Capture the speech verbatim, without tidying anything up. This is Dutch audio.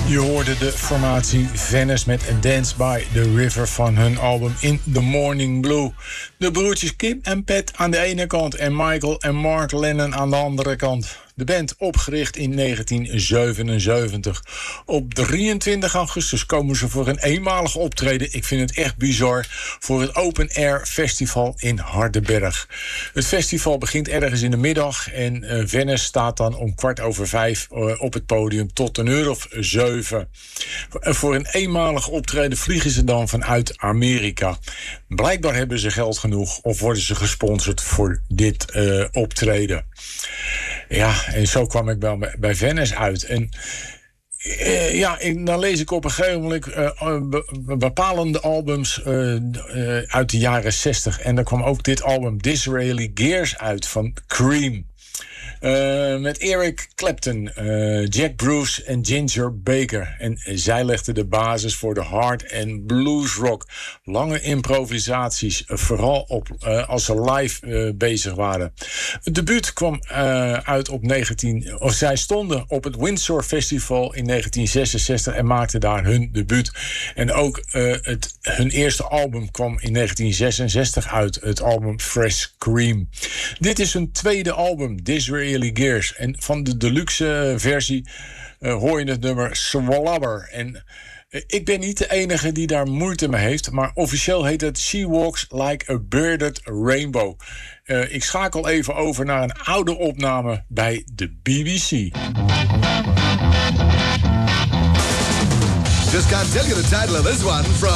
Je hoorde de formatie Venice met Dance by the River van hun album In the Morning Blue. De broertjes Kim en Pat aan de ene kant en Michael en Mark Lennon aan de andere kant. De band opgericht in negentien zevenenzeventig. Op drieëntwintig augustus komen ze voor een eenmalig optreden. Ik vind het echt bizar. Voor het Open Air Festival in Hardenberg. Het festival begint ergens in de middag. En uh, Venice staat dan om kwart over vijf uh, op het podium tot een uur of zeven. Uh, voor een eenmalig optreden vliegen ze dan vanuit Amerika. Blijkbaar hebben ze geld genoeg of worden ze gesponsord voor dit uh, optreden. Ja, en zo kwam ik bij, bij Venice uit. En uh, ja, ik, dan lees ik op een gegeven moment uh, be, bepalende albums uh, uh, uit de jaren zestig. En daar kwam ook dit album Disraeli Gears uit van Cream. Uh, met Eric Clapton, uh, Jack Bruce en Ginger Baker. En zij legden de basis voor de hard en blues rock. Lange improvisaties, uh, vooral op, uh, als ze live uh, bezig waren. Het debuut kwam uh, uit op negentien... Of zij stonden op het Windsor Festival in negentien zesenzestig en maakten daar hun debuut. En ook uh, het, hun eerste album kwam in negentien zesenzestig uit, het album Fresh Cream. Dit is hun tweede album, Disraeli Gears. En van de deluxe versie uh, hoor je het nummer Swallower. En uh, ik ben niet de enige die daar moeite mee heeft, maar officieel heet het She Walks Like a Bearded Rainbow. Uh, ik schakel even over naar een oude opname bij de B B C. Just can't tell you the title of this one from